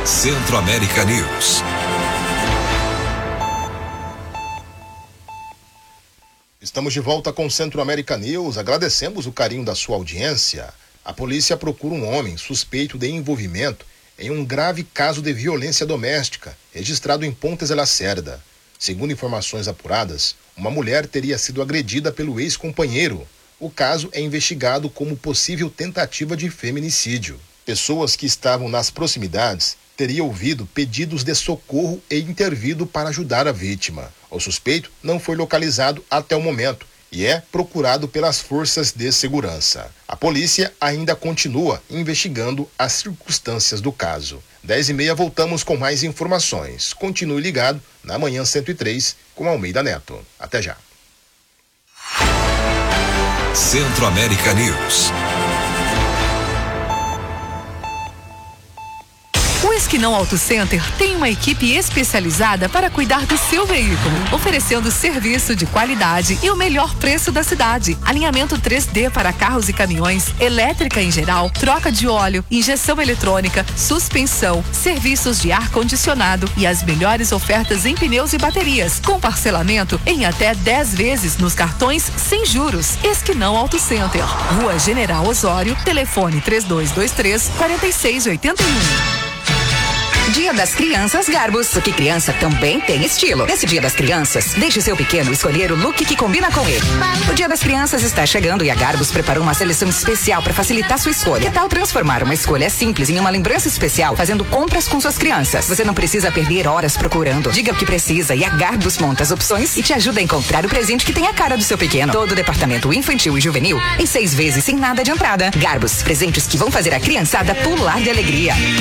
Centro-América News. Estamos de volta com Centro-América News. Agradecemos o carinho da sua audiência. A polícia procura um homem suspeito de envolvimento em um grave caso de violência doméstica, registrado em Pontes de Lacerda. Segundo informações apuradas, uma mulher teria sido agredida pelo ex-companheiro. O caso é investigado como possível tentativa de feminicídio. Pessoas que estavam nas proximidades teriam ouvido pedidos de socorro e intervido para ajudar a vítima. O suspeito não foi localizado até o momento e é procurado pelas forças de segurança. A polícia ainda continua investigando as circunstâncias do caso. 10h30 voltamos com mais informações. Continue ligado na Manhã 103 com Almeida Neto. Até já. Centro-América News. O Esquinão Auto Center tem uma equipe especializada para cuidar do seu veículo, oferecendo serviço de qualidade e o melhor preço da cidade. Alinhamento 3D para carros e caminhões, elétrica em geral, troca de óleo, injeção eletrônica, suspensão, serviços de ar-condicionado e as melhores ofertas em pneus e baterias, com parcelamento em até 10 vezes nos cartões sem juros. Esquinão Auto Center, Rua General Osório, telefone 3223-4681. Dia das Crianças Garbus, porque criança também tem estilo. Nesse Dia das Crianças, deixe seu pequeno escolher o look que combina com ele. O Dia das Crianças está chegando e a Garbus preparou uma seleção especial para facilitar sua escolha. Que tal transformar uma escolha simples em uma lembrança especial, fazendo compras com suas crianças? Você não precisa perder horas procurando. Diga o que precisa e a Garbus monta as opções e te ajuda a encontrar o presente que tem a cara do seu pequeno. Todo o departamento infantil e juvenil em 6 vezes sem nada de entrada. Garbus, presentes que vão fazer a criançada pular de alegria.